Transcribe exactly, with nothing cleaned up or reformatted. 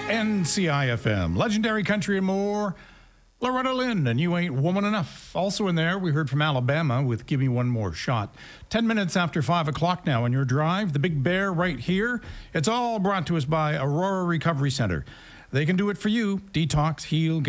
N C I F M, legendary country and more. Loretta Lynn, and You Ain't Woman Enough. Also in there, we heard from Alabama with Give Me One More Shot. Ten minutes after five o'clock now on your drive, the Big Bear right here. It's all brought to us by Aurora Recovery Center. They can do it for you. Detox, heal,